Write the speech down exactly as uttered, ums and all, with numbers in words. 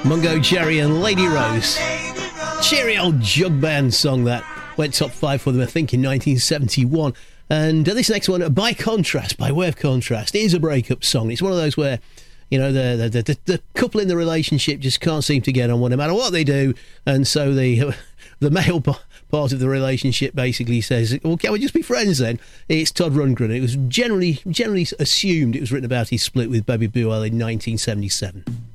Mungo Jerry and Lady Rose. Cheery old jug band song that went top five for them, I think, in nineteen seventy-one. And uh, this next one, By Contrast, by way of contrast, is a breakup song. It's one of those where, you know, the the, the the couple in the relationship just can't seem to get on, no matter what they do, and so the the male part of the relationship basically says, well, can we just be friends then? It's Todd Rundgren. It was generally generally assumed it was written about his split with Bobby Buell in nineteen seventy-seven.